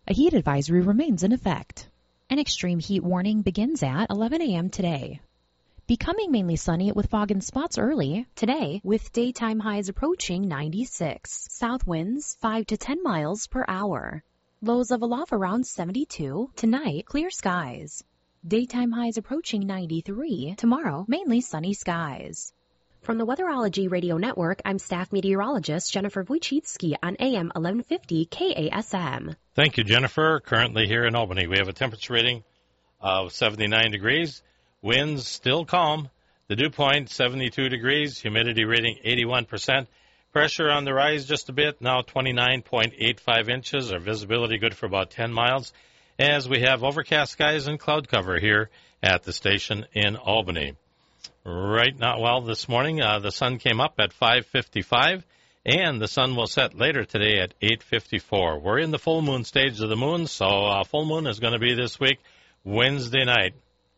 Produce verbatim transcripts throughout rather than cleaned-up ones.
A heat advisory remains in effect. An extreme heat warning begins at eleven a.m. today. Becoming mainly sunny with fog and spots early today, with daytime highs approaching ninety-six. South winds five to ten miles per hour. Lows level off around seventy-two. Tonight, clear skies. Daytime highs approaching ninety-three. Tomorrow, mainly sunny skies. From the Weatherology Radio Network, I'm staff meteorologist Jennifer Wojcicki on A M eleven fifty K A S M. Thank you, Jennifer. Currently here in Albany, we have a temperature rating of seventy-nine degrees. Winds still calm. The dew point, seventy-two degrees. Humidity rating, eighty-one percent. Pressure on the rise just a bit, now twenty-nine point eight five inches. Our visibility good for about ten miles. As we have overcast skies and cloud cover here at the station in Albany. Right now, well, this morning, uh, the sun came up at five fifty-five, and the sun will set later today at eight fifty-four. We're in the full moon stage of the moon, so uh, full moon is going to be this week, Wednesday night.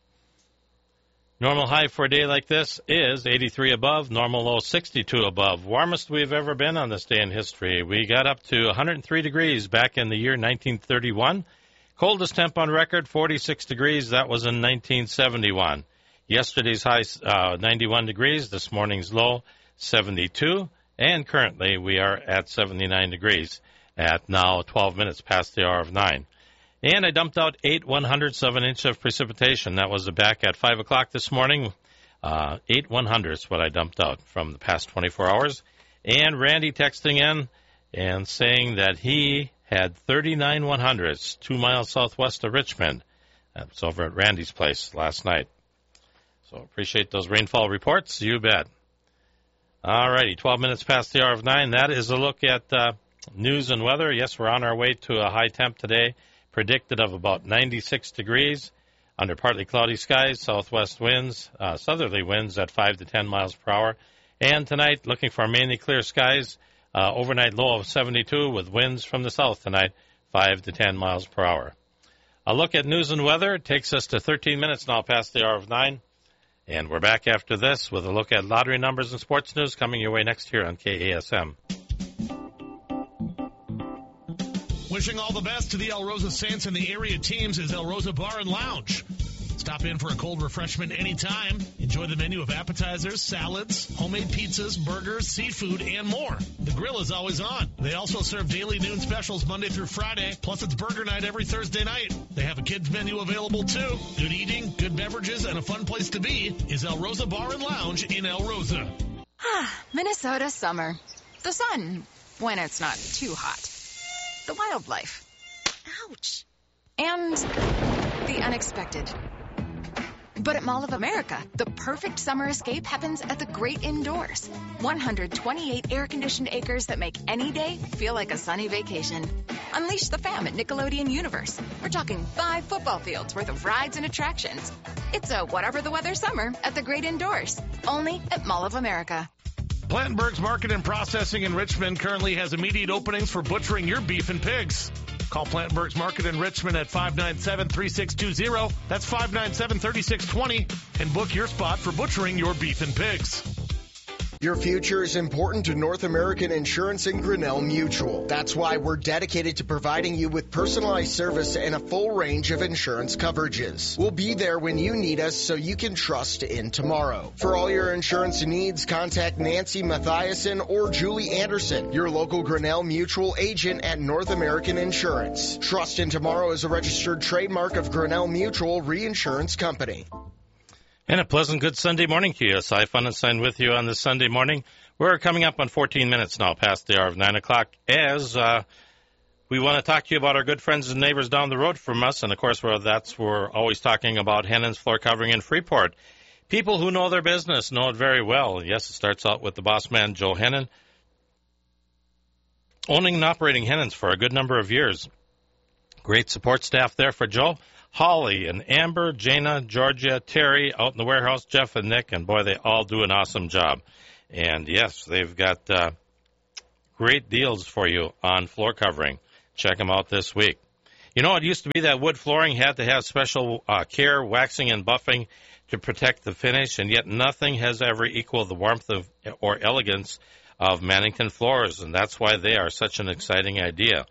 Normal high for a day like this is eighty-three above, normal low sixty-two above. Warmest we've ever been on this day in history. We got up to one hundred three degrees back in the year nineteen thirty-one. Coldest temp on record, forty-six degrees. That was in nineteen seventy-one. Yesterday's high, uh, ninety-one degrees. This morning's low, seventy-two. And currently we are at seventy-nine degrees at now twelve minutes past the hour of nine. And I dumped out eight one-hundredths of an inch of precipitation. That was back at five o'clock this morning. Uh, eight one-hundredths what I dumped out from the past twenty-four hours. And Randy texting in and saying that he had thirty-nine one-hundredths two miles southwest of Richmond. That was over at Randy's place last night. So appreciate those rainfall reports. You bet. All righty, twelve minutes past the hour of nine. That is a look at uh, news and weather. Yes, we're on our way to a high temp today. Predicted of about ninety-six degrees under partly cloudy skies, southwest winds, uh, southerly winds at five to ten miles per hour. And tonight, looking for mainly clear skies, uh, overnight low of seventy-two with winds from the south tonight, five to ten miles per hour. A look at news and weather takes us to thirteen minutes now past the hour of nine. And we're back after this with a look at lottery numbers and sports news coming your way next here on K A S M. Wishing all the best to the El Rosa Saints and the area teams is El Rosa Bar and Lounge. Stop in for a cold refreshment anytime. Enjoy the menu of appetizers, salads, homemade pizzas, burgers, seafood, and more. The grill is always on. They also serve daily noon specials Monday through Friday, plus it's burger night every Thursday night. They have a kids menu available too. Good eating, good beverages, and a fun place to be is El Rosa Bar and Lounge in El Rosa. Ah, Minnesota summer. The sun, when it's not too hot. The wildlife. Ouch. And the unexpected. But at Mall of America, the perfect summer escape happens at the great indoors. one hundred twenty-eight air-conditioned acres that make any day feel like a sunny vacation. Unleash the fam at Nickelodeon Universe. We're talking five football fields worth of rides and attractions. It's a whatever the weather summer at the great indoors. Only at Mall of America. Plattenberg's Market and Processing in Richmond currently has immediate openings for butchering your beef and pigs. Call Plattenberg's Market in Richmond at five nine seven, three six two zero. That's five nine seven, three six two zero. And book your spot for butchering your beef and pigs. Your future is important to North American Insurance and Grinnell Mutual. That's why we're dedicated to providing you with personalized service and a full range of insurance coverages. We'll be there when you need us so you can trust in tomorrow. For all your insurance needs, contact Nancy Mathiasen or Julie Anderson, your local Grinnell Mutual agent at North American Insurance. Trust in tomorrow is a registered trademark of Grinnell Mutual Reinsurance Company. And a pleasant good Sunday morning to you. Cy Funenstein with you on this Sunday morning. We're coming up on fourteen minutes now past the hour of nine o'clock as uh, we want to talk to you about our good friends and neighbors down the road from us. And, of course, we're, that's we're always talking about Hennon's Floor Covering in Freeport. People who know their business know it very well. Yes, it starts out with the boss man, Joe Hennon, owning and operating Hennon's for a good number of years. Great support staff there for Joe. Holly and Amber, Jana, Georgia, Terry, out in the warehouse, Jeff and Nick, and boy, they all do an awesome job. And yes, they've got uh, great deals for you on floor covering. Check them out this week. You know, it used to be that wood flooring had to have special uh, care, waxing and buffing to protect the finish, and yet nothing has ever equaled the warmth of or elegance of Mannington floors, and that's why they are such an exciting idea.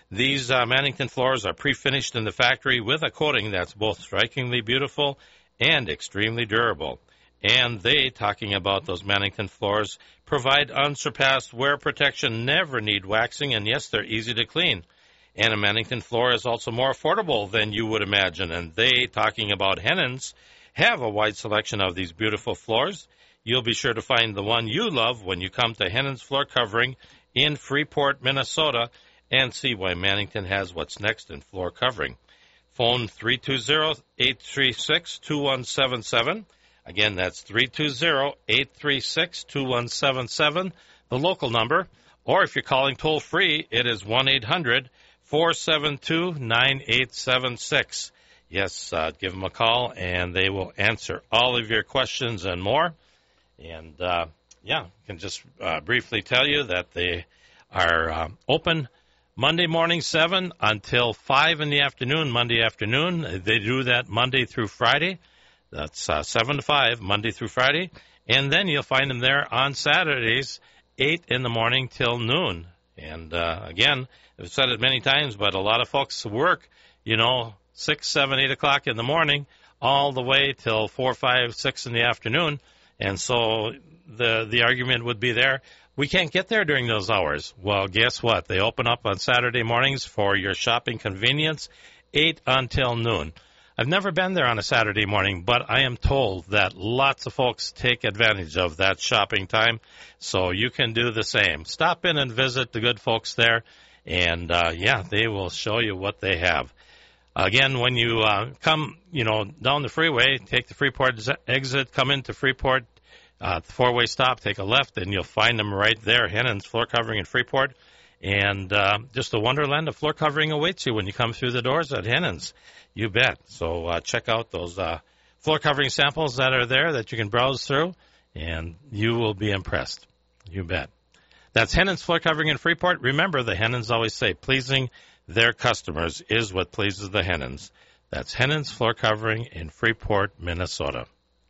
These uh, Mannington floors are pre-finished in the factory with a coating that's both strikingly beautiful and extremely durable. And they, talking about those Mannington floors, provide unsurpassed wear protection, never need waxing, and yes, they're easy to clean. And a Mannington floor is also more affordable than you would imagine. And they, talking about Hennons, have a wide selection of these beautiful floors. You'll be sure to find the one you love when you come to Hennons Floor Covering in Freeport, Minnesota, and see why Mannington has what's next in floor covering. Phone three two zero, eight three six, two one seven seven. Again, that's three two zero, eight three six, two one seven seven, the local number. Or if you're calling toll-free, it is one eight hundred, four seven two, nine eight seven six. Yes, uh, give them a call, and they will answer all of your questions and more. And, uh, yeah, I can just uh, briefly tell you that they are uh, open Monday morning, seven until five in the afternoon, Monday afternoon. They do that Monday through Friday. That's uh, seven to five, Monday through Friday. And then you'll find them there on Saturdays, eight in the morning till noon. And, uh, again, I've said it many times, but a lot of folks work, you know, six, seven, eight o'clock in the morning all the way till four, five, six in the afternoon. And so the the argument would be there, we can't get there during those hours. Well, guess what? They open up on Saturday mornings for your shopping convenience, eight until noon. I've never been there on a Saturday morning, but I am told that lots of folks take advantage of that shopping time, so you can do the same. Stop in and visit the good folks there, and, uh, yeah, they will show you what they have. Again, when you uh, come, you know, down the freeway, take the Freeport exit, come into Freeport, uh, four-way stop, take a left, and you'll find them right there, Hennons Floor Covering in Freeport. And uh, just a wonderland of floor covering awaits you when you come through the doors at Hennons. You bet. So uh, check out those uh, floor covering samples that are there that you can browse through, and you will be impressed. You bet. That's Hennons Floor Covering in Freeport. Remember, the Hennons always say, pleasing their customers is what pleases the Hennons. That's Hennons Floor Covering in Freeport, Minnesota.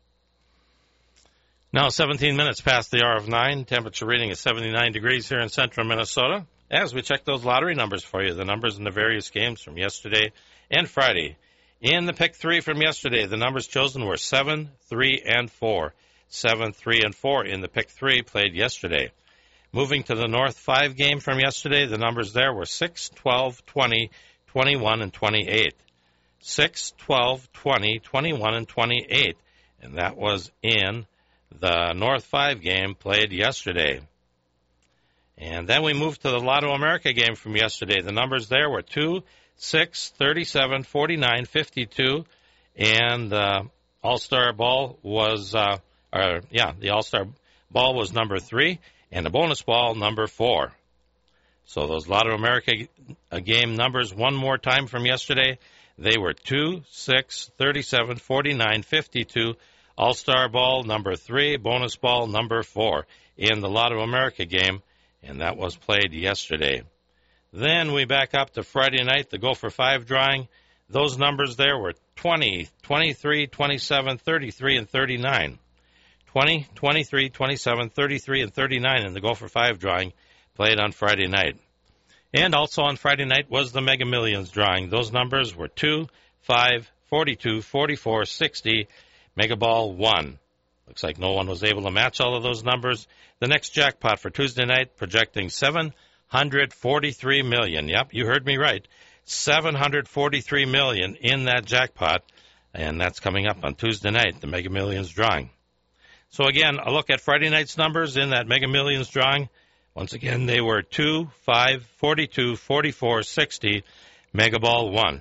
Now seventeen minutes past the hour of nine. Temperature reading is seventy-nine degrees here in central Minnesota. As we check those lottery numbers for you, the numbers in the various games from yesterday and Friday. In the pick three from yesterday, the numbers chosen were seven, three, and four. seven, three, and four in the pick three played yesterday. Moving to the North five game from yesterday, the numbers there were six, twelve, twenty, twenty-one, and twenty-eight. six, twelve, twenty, twenty-one, and twenty-eight. And that was in the North five game played yesterday. And then we moved to the Lotto America game from yesterday. The numbers there were two, six, thirty-seven, forty-nine, fifty-two, and uh, All-Star Ball was, uh, or yeah, the All-Star Ball was number three, and the bonus ball number four. So those Lotto America game numbers one more time from yesterday. They were two, six, thirty-seven, forty-nine, fifty-two, All-Star Ball number three, bonus ball number four in the Lotto America game. And that was played yesterday. Then we back up to Friday night, the Gopher five drawing. Those numbers there were twenty, twenty-three, twenty-seven, thirty-three, and thirty-nine. twenty, twenty-three, twenty-seven, thirty-three, and thirty-nine in the Gopher five drawing played on Friday night. And also on Friday night was the Mega Millions drawing. Those numbers were two, five, forty-two, forty-four, sixty, Mega Ball one. Looks like no one was able to match all of those numbers. The next jackpot for Tuesday night projecting seven hundred forty-three million dollars. Yep, you heard me right. seven hundred forty-three million dollars in that jackpot, and that's coming up on Tuesday night, the Mega Millions drawing. So again, a look at Friday night's numbers in that Mega Millions drawing. Once again, they were two, five, forty-two, forty-four, sixty, Mega Ball one.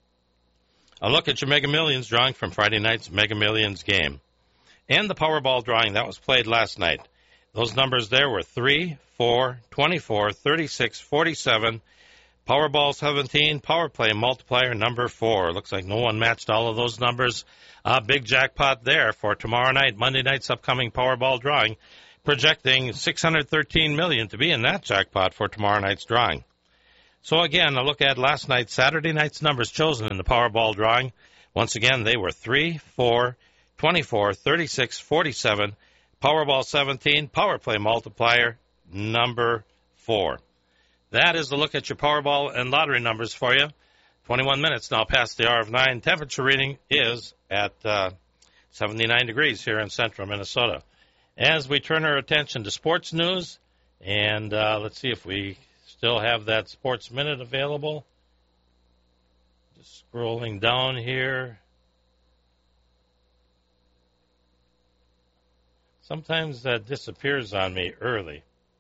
A look at your Mega Millions drawing from Friday night's Mega Millions game. And the Powerball drawing that was played last night. Those numbers there were three, four, twenty-four, thirty-six, forty-seven, Powerball seventeen, Power Play multiplier number four. Looks like no one matched all of those numbers. A big jackpot there for tomorrow night, Monday night's upcoming Powerball drawing, projecting six hundred thirteen million dollars to be in that jackpot for tomorrow night's drawing. So again, a look at last night's, Saturday night's numbers chosen in the Powerball drawing. Once again, they were three, four, twenty-four, thirty-six, forty-seven, Powerball seventeen, Power Play multiplier number four. that is the look at your Powerball and lottery numbers for you. twenty-one minutes now past the hour of nine. Temperature reading is at uh, seventy-nine degrees here in central Minnesota. As we turn our attention to sports news, and uh, let's see if we still have that Sports Minute available. Just scrolling down here. Sometimes that disappears on me early.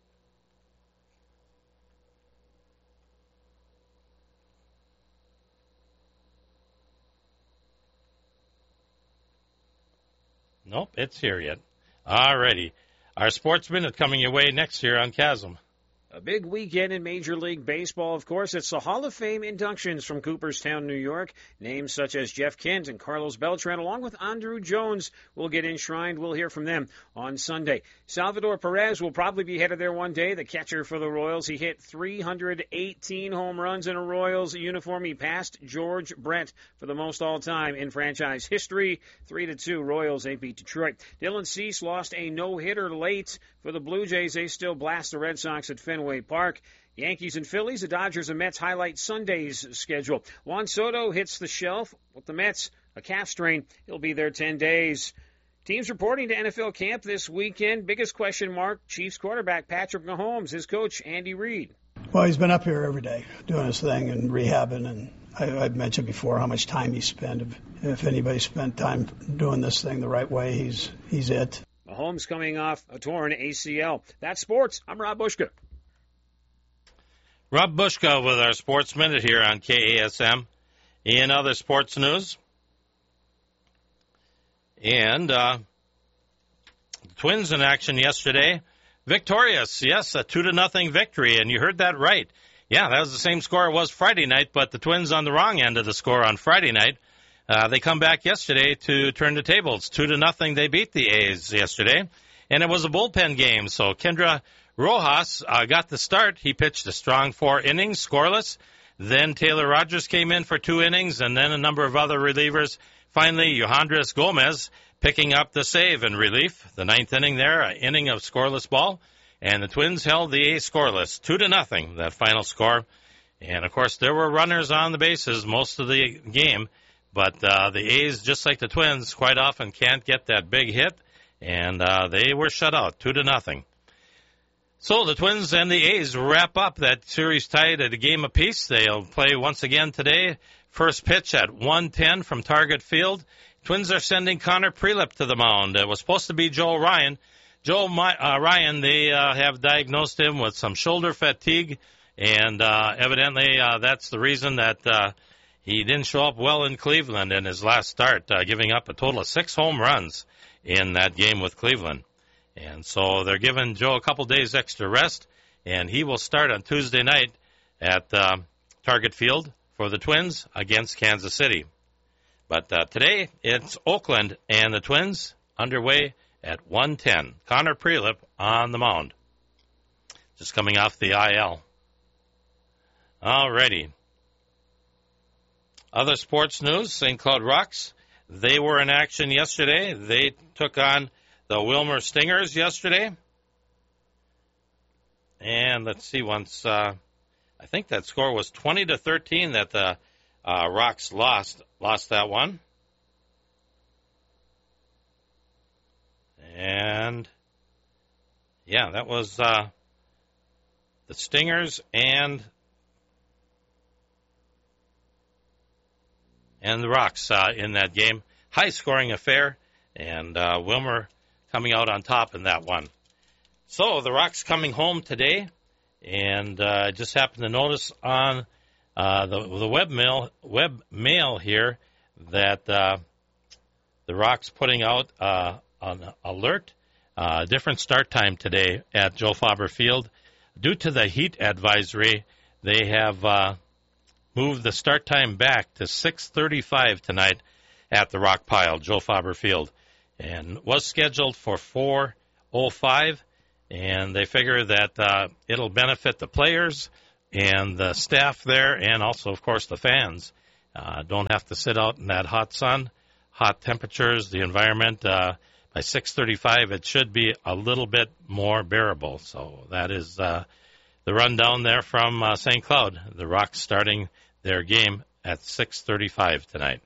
Nope, it's here yet. All righty. Our Sports Minute coming your way next year on Chasm. A big weekend in Major League Baseball, of course. It's the Hall of Fame inductions from Cooperstown, New York. Names such as Jeff Kent and Carlos Beltran, along with Andruw Jones, will get enshrined. We'll hear from them on Sunday. Salvador Perez will probably be headed there one day, the catcher for the Royals. He hit three hundred eighteen home runs in a Royals uniform. He passed George Brett for the most all-time in franchise history. Three to two, Royals, they beat Detroit. Dylan Cease lost a no-hitter late for the Blue Jays. They still blast the Red Sox at Fenway Park. Yankees and Phillies, the Dodgers and Mets highlight Sunday's schedule. Juan Soto hits the shelf with the Mets, a calf strain. He'll be there ten days. Teams reporting to N F L camp this weekend. Biggest question mark, Chiefs quarterback Patrick Mahomes, his coach Andy Reid. Well, he's been up here every day doing his thing and rehabbing, and I, I've mentioned before how much time he spent. If, if anybody spent time doing this thing the right way, he's he's it. Mahomes coming off a torn A C L. That's sports. I'm Rob Bushka. Rob Bushka with our Sports Minute here on K A S M. In other sports news, and uh, the Twins in action yesterday. Victorious, yes, a two to nothing victory, and you heard that right. Yeah, that was the same score it was Friday night, but the Twins on the wrong end of the score on Friday night. Uh, they come back yesterday to turn the tables. Two to nothing, they beat the A's yesterday, and it was a bullpen game. So Kendra Rojas uh, got the start. He pitched a strong four innings, scoreless. Then Taylor Rogers came in for two innings, and then a number of other relievers. Finally, Yohandres Gomez picking up the save in relief. The ninth inning there, an inning of scoreless ball, and the Twins held the A's scoreless, two to nothing. That final score, and of course there were runners on the bases most of the game. But uh, the A's, just like the Twins, quite often can't get that big hit, and uh, they were shut out, two to nothing. So the Twins and the A's wrap up that series tied at a game apiece. They'll play once again today. First pitch at one ten from Target Field. Twins are sending Connor Prelip to the mound. It was supposed to be Joe Ryan. Joe uh, Ryan, they uh, have diagnosed him with some shoulder fatigue, and uh, evidently uh, that's the reason that uh, he didn't show up well in Cleveland in his last start, uh, giving up a total of six home runs in that game with Cleveland. And so they're giving Joe a couple days extra rest, and he will start on Tuesday night at uh, Target Field for the Twins against Kansas City. But uh, today it's Oakland and the Twins underway at one ten. Connor Prelip on the mound, just coming off the I L. All righty. Other sports news, Saint Cloud Rocks, they were in action yesterday. They took on the Wilmer Stingers yesterday. And let's see, once uh, I think that score was twenty to thirteen that the uh, Rocks lost lost that one. And yeah, that was uh, the Stingers and and the Rocks uh, in that game. High-scoring affair, and uh, Wilmer coming out on top in that one. So the Rocks coming home today, and I uh, just happened to notice on uh, the, the web mail, web mail here that uh, the Rocks putting out uh, an alert, uh, different start time today at Joe Faber Field. Due to the heat advisory, they have uh, moved the start time back to six thirty-five tonight at the Rock Pile, Joe Faber Field, and was scheduled for four oh five, and they figure that uh, it'll benefit the players and the staff there, and also, of course, the fans. Uh, don't have to sit out in that hot sun, hot temperatures, the environment. Uh, by six thirty-five, it should be a little bit more bearable. So that is uh, the rundown there from uh, Saint Cloud. The Rocks starting their game at six thirty-five tonight.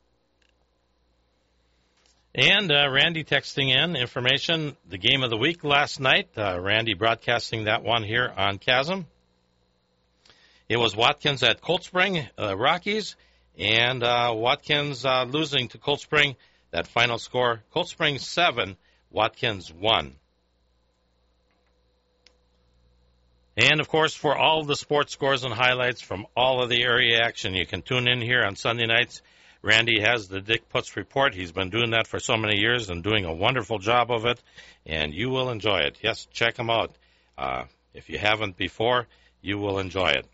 And uh, Randy texting in information, the game of the week last night. Uh, Randy broadcasting that one here on Chasm. It was Watkins at Cold Spring, uh, Rockies, and uh, Watkins uh, losing to Cold Spring. That final score, Cold Spring seven, Watkins one. And, of course, for all the sports scores and highlights from all of the area action, you can tune in here on Sunday nights. Randy has the Dick Putz Report. He's been doing that for so many years and doing a wonderful job of it, and you will enjoy it. Yes, check him out. Uh, if you haven't before, you will enjoy it.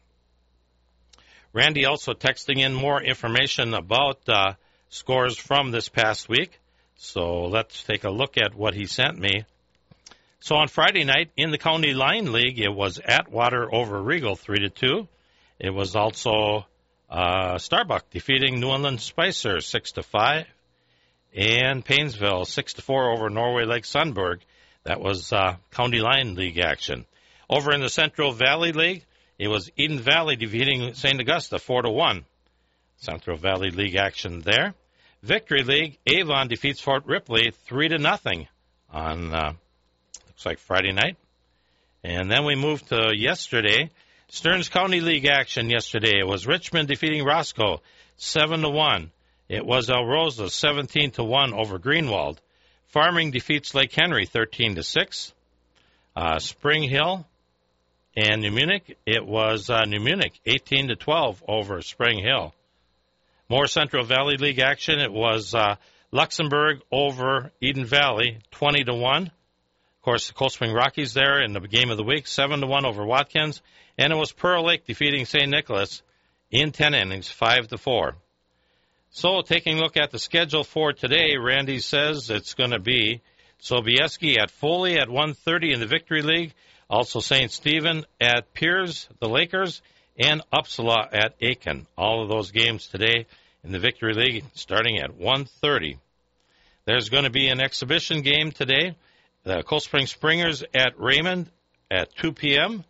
Randy also texting in more information about uh, scores from this past week. So let's take a look at what he sent me. So on Friday night in the County Line League, it was Atwater over Regal three to two. It was also uh, Starbuck defeating New England Spicer six to five, and Painesville six to four over Norway Lake Sunburg. That was uh, County Line League action. Over in the Central Valley League, it was Eden Valley defeating Saint Augusta four to one. Central Valley League action there. Victory League, Avon defeats Fort Ripley three to nothing on uh, looks like Friday night. And then we moved to yesterday. Stearns County League action yesterday. It was Richmond defeating Roscoe seven to one. It was El Rosa seventeen to one over Greenwald. Farming defeats Lake Henry thirteen to six. Uh, Spring Hill and New Munich. It was uh, New Munich eighteen to twelve over Spring Hill. More Central Valley League action. It was uh, Luxembourg over Eden Valley twenty to one. Of course, the Cold Spring Rockies there in the game of the week, seven to one over Watkins. And it was Pearl Lake defeating Saint Nicholas in ten innings, five to four. So taking a look at the schedule for today, Randy says it's going to be Sobieski at Foley at one thirty in the Victory League. Also Saint Stephen at Piers, the Lakers, and Uppsala at Aiken. All of those games today in the Victory League starting at one thirty. There's going to be an exhibition game today. The Cold Spring Springers at Raymond at two p.m.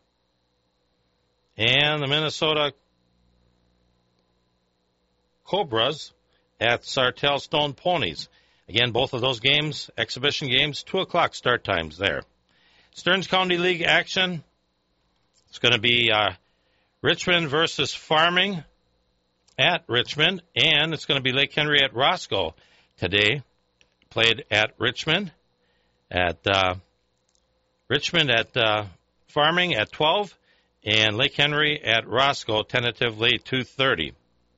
And the Minnesota Cobras at Sartell Stone Ponies. Again, both of those games, exhibition games, two o'clock start times there. Stearns County League action. It's going to be uh, Richmond versus Farming at Richmond, and it's going to be Lake Henry at Roscoe today. Played at Richmond. At uh, Richmond at uh, Farming at twelve, and Lake Henry at Roscoe tentatively two thirty.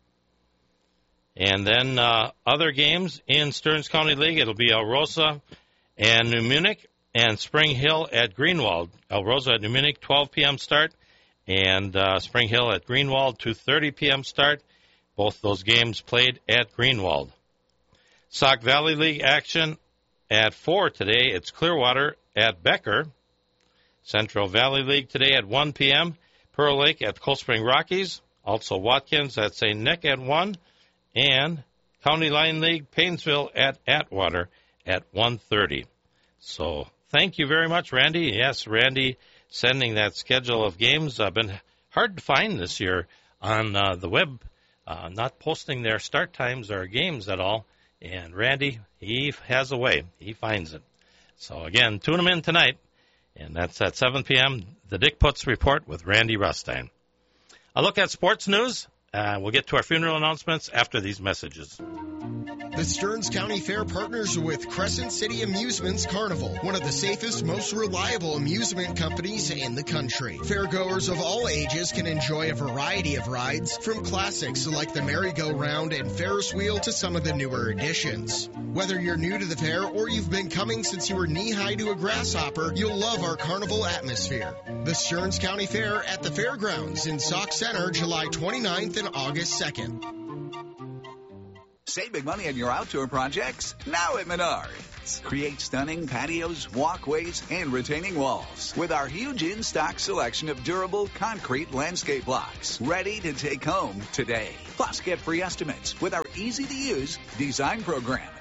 And then uh, other games in Stearns County League, it'll be El Rosa and New Munich, and Spring Hill at Greenwald. El Rosa at New Munich, twelve p.m. start, and uh, Spring Hill at Greenwald, two thirty p.m. start. Both those games played at Greenwald. Sauk Valley League action. At four today, it's Clearwater at Becker. Central Valley League today at one p.m. Pearl Lake at Cold Spring Rockies. Also Watkins at Saint Nick at one. And County Line League, Painesville at Atwater at one thirty. So thank you very much, Randy. Yes, Randy sending that schedule of games. Uh, been hard to find this year on uh, the web, uh, not posting their start times or games at all. And Randy, he has a way. He finds it. So, again, tune him in tonight. And that's at seven p.m., the Dick Putz Report with Randy Rustine. A look at sports news. Uh, we'll get to our funeral announcements after these messages. The Stearns County Fair partners with Crescent City Amusements Carnival, one of the safest, most reliable amusement companies in the country. Fairgoers of all ages can enjoy a variety of rides, from classics like the merry-go-round and Ferris wheel to some of the newer additions. Whether you're new to the fair or you've been coming since you were knee-high to a grasshopper, you'll love our carnival atmosphere. The Stearns County Fair at the Fairgrounds in Sauk Center, July twenty-ninth and August second. Save big money on your outdoor projects now at Menards. Create stunning patios, walkways, and retaining walls with our huge in-stock selection of durable concrete landscape blocks ready to take home today. Plus, get free estimates with our easy-to-use design program.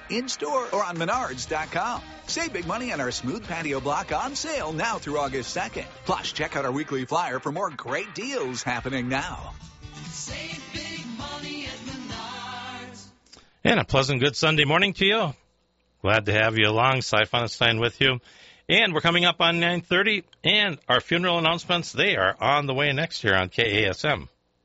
in-store or on menards dot com. Save big money on our smooth patio block on sale now through August second. Plus, check out our weekly flyer for more great deals happening now. Save big money at Menards. And a pleasant good Sunday morning to you. Glad to have you along. Cy Funestein with you. And we're coming up on nine thirty, and our funeral announcements, they are on the way next year on K A S M.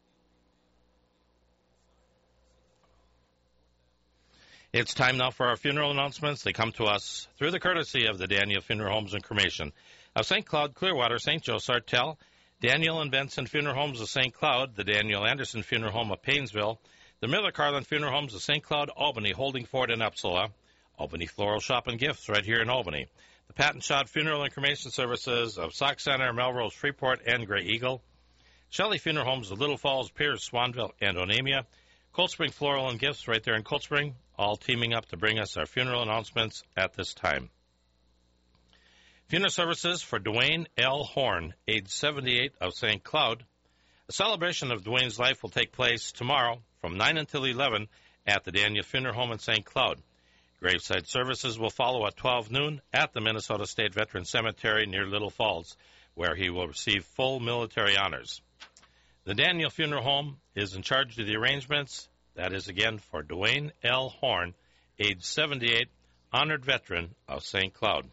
It's time now for our funeral announcements. They come to us through the courtesy of the Daniel Funeral Homes and Cremation of Saint Cloud, Clearwater, Saint Joe, Sartell, Daniel and Benson Funeral Homes of Saint Cloud, the Daniel Anderson Funeral Home of Paynesville, the Miller Carlin Funeral Homes of Saint Cloud, Albany, Holdingford, and Upsala, Albany Floral Shop and Gifts right here in Albany, the Pat and Shot Funeral and Cremation Services of Sauk Center, Melrose, Freeport, and Gray Eagle, Shelley Funeral Homes of Little Falls, Pierce, Swanville, and Onamia, Cold Spring Floral and Gifts right there in Cold Spring, all teaming up to bring us our funeral announcements at this time. Funeral services for Dwayne L. Horn, age seventy-eight, of Saint Cloud. A celebration of Dwayne's life will take place tomorrow from nine until eleven at the Daniel Funeral Home in Saint Cloud. Graveside services will follow at twelve noon at the Minnesota State Veterans Cemetery near Little Falls, where he will receive full military honors. The Daniel Funeral Home is in charge of the arrangements. That is, again, for Dwayne L. Horn, age seventy-eight, honored veteran of Saint Cloud.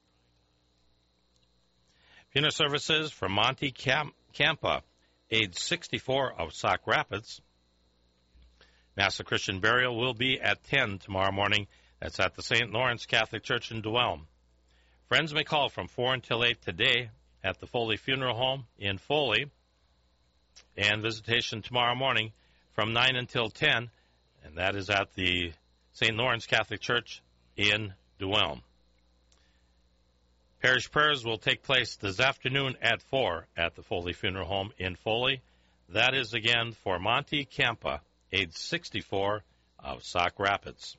Funeral services for Monty Camp- Campa, age sixty-four, of Sauk Rapids. Mass of Christian burial will be at ten tomorrow morning. That's at the Saint Lawrence Catholic Church in Duelm. Friends may call from four until eight today at the Foley Funeral Home in Foley, and visitation tomorrow morning from nine until ten, and that is at the Saint Lawrence Catholic Church in Duelm. Parish prayers will take place this afternoon at four at the Foley Funeral Home in Foley. That is, again, for Monty Campa, age sixty-four, of Sauk Rapids.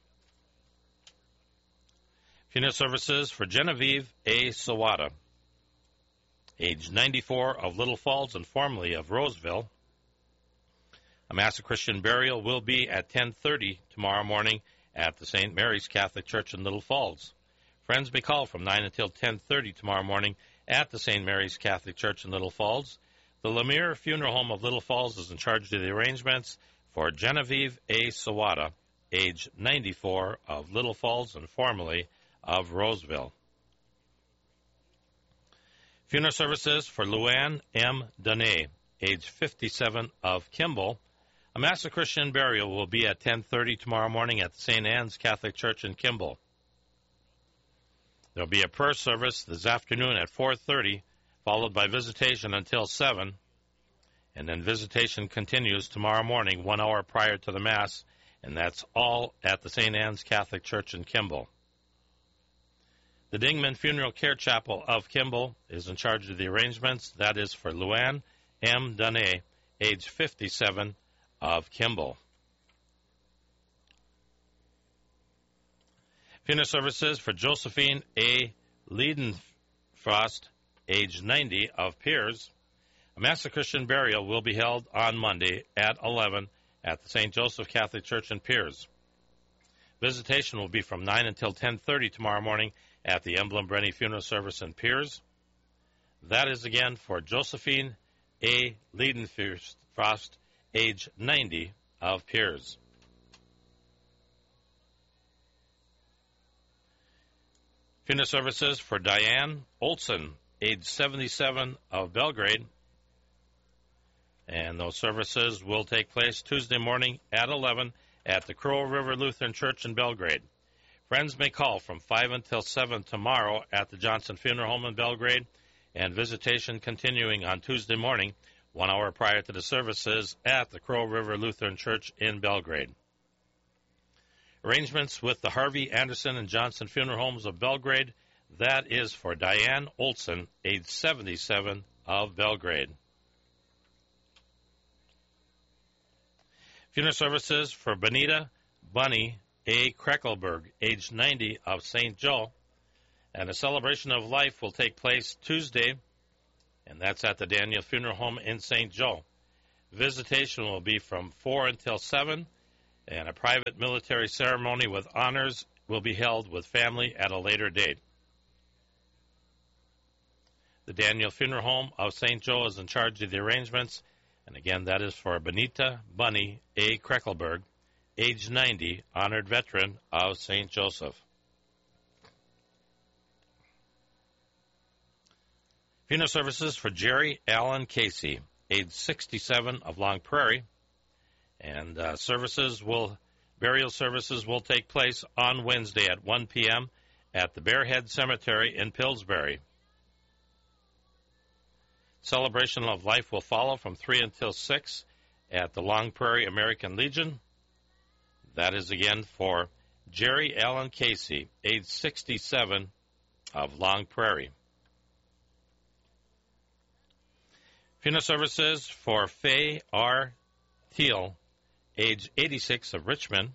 Funeral services for Genevieve A. Sawada, age ninety-four, of Little Falls and formerly of Roseville. A Mass of Christian burial will be at ten thirty tomorrow morning at the Saint Mary's Catholic Church in Little Falls. Friends may call from nine until ten thirty tomorrow morning at the Saint Mary's Catholic Church in Little Falls. The Lemire Funeral Home of Little Falls is in charge of the arrangements for Genevieve A. Sawada, age ninety-four, of Little Falls and formerly of Roseville. Funeral services for Luann M. Dene, age fifty-seven, of Kimball. A Mass of Christian burial will be at ten thirty tomorrow morning at the Saint Anne's Catholic Church in Kimball. There will be a prayer service this afternoon at four thirty, followed by visitation until seven, and then visitation continues tomorrow morning, one hour prior to the Mass, and that's all at the Saint Anne's Catholic Church in Kimball. The Dingman Funeral Care Chapel of Kimball is in charge of the arrangements. That is for Luann M. Dene, age fifty-seven, of Kimball. Funeral services for Josephine A. Leidenfrost, age ninety, of Piers. A Mass of Christian burial will be held on Monday at eleven at the Saint Joseph Catholic Church in Piers. Visitation will be from nine until ten thirty tomorrow morning at the Emblem Brenny Funeral Service in Piers. That is, again, for Josephine A. Leidenfrost, age ninety, of Piers. Funeral services for Diane Olson, age seventy-seven, of Belgrade. And those services will take place Tuesday morning at eleven at the Crow River Lutheran Church in Belgrade. Friends may call from five until seven tomorrow at the Johnson Funeral Home in Belgrade, and visitation continuing on Tuesday morning, one hour prior to the services at the Crow River Lutheran Church in Belgrade. Arrangements with the Harvey, Anderson, and Johnson Funeral Homes of Belgrade. That is for Diane Olson, age seventy-seven, of Belgrade. Funeral services for Benita Bunny A. Kreckelberg, age ninety, of Saint Joe. And a celebration of life will take place Tuesday, and that's at the Daniel Funeral Home in Saint Joe. Visitation will be from four until seven, and a private military ceremony with honors will be held with family at a later date. The Daniel Funeral Home of Saint Joe is in charge of the arrangements, and again, that is for Benita Bunny A. Kreckelberg, age ninety, honored veteran of Saint Joseph. Funeral services for Jerry Allen Casey, age sixty-seven, of Long Prairie, and uh, services will burial services will take place on Wednesday at one p.m. at the Bearhead Cemetery in Pillsbury. Celebration of life will follow from three until six at the Long Prairie American Legion. That is again for Jerry Allen Casey, age sixty-seven, of Long Prairie. Funeral services for Faye R. Thiel, age eighty-six, of Richmond.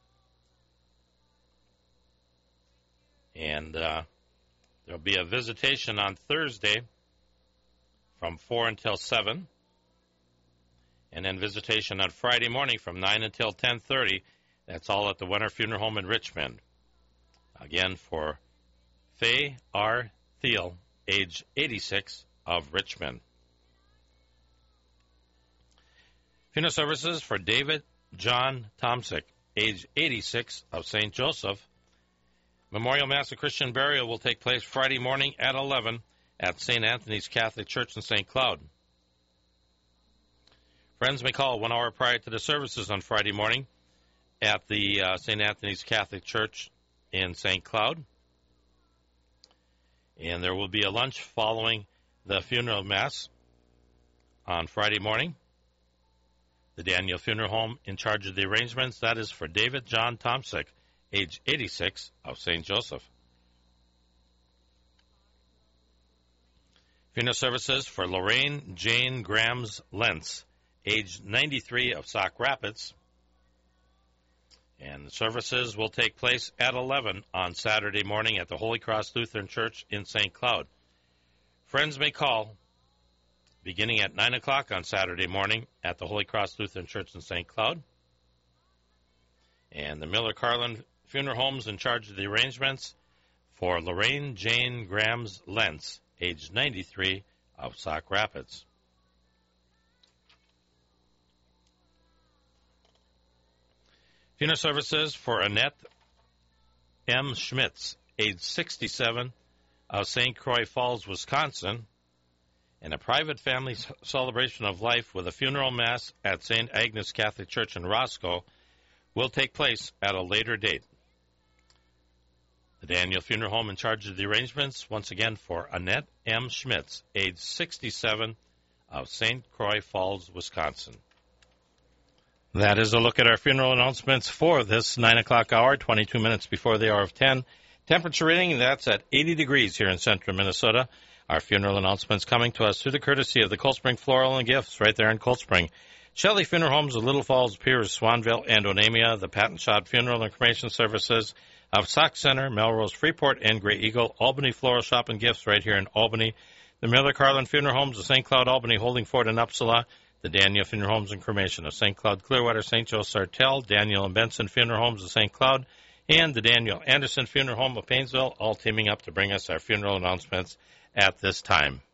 And uh, there will be a visitation on Thursday from four until seven. And then visitation on Friday morning from nine until ten thirty. That's all at the Wenner Funeral Home in Richmond. Again, for Faye R. Thiel, age eighty-six, of Richmond. Funeral services for David John Tomsick, age eighty-six, of Saint Joseph. Memorial Mass of Christian burial will take place Friday morning at eleven at Saint Anthony's Catholic Church in Saint Cloud. Friends may call one hour prior to the services on Friday morning at the uh, Saint Anthony's Catholic Church in Saint Cloud. And there will be a lunch following the funeral mass on Friday morning. The Daniel Funeral Home in charge of the arrangements, that is for David John Tomsick, age eighty-six, of Saint Joseph. Funeral services for Lorraine Jane Grams Lentz, age ninety-three, of Sauk Rapids. And the services will take place at eleven on Saturday morning at the Holy Cross Lutheran Church in Saint Cloud. Friends may call beginning at nine o'clock on Saturday morning at the Holy Cross Lutheran Church in Saint Cloud. And the Miller Carlin Funeral Home's in charge of the arrangements for Lorraine Jane Grams Lentz, age ninety-three, of Sauk Rapids. Funeral services for Annette M. Schmitz, age sixty-seven, of Saint Croix Falls, Wisconsin, and a private family celebration of life with a funeral mass at Saint Agnes Catholic Church in Roscoe will take place at a later date. The Daniel Funeral Home in charge of the arrangements, once again for Annette M. Schmitz, age sixty-seven, of Saint Croix Falls, Wisconsin. That is a look at our funeral announcements for this nine o'clock hour, twenty-two minutes before the hour of ten. Temperature reading, that's at eighty degrees here in central Minnesota. Our funeral announcements coming to us through the courtesy of the Cold Spring Floral and Gifts right there in Cold Spring. Shelley Funeral Homes of Little Falls, Piers, Swanville, and Onamia. The Pat and Shot Funeral and Cremation Services of Sauk Center, Melrose, Freeport, and Grey Eagle. Albany Floral Shop and Gifts right here in Albany. The Miller Carlin Funeral Homes of Saint Cloud, Albany, Holding Fort, and Upsala. The Daniel Funeral Homes and Cremation of Saint Cloud, Clearwater, Saint Joe, Sartell. Daniel and Benson Funeral Homes of Saint Cloud. And the Daniel Anderson Funeral Home of Painesville, all teaming up to bring us our funeral announcements at this time.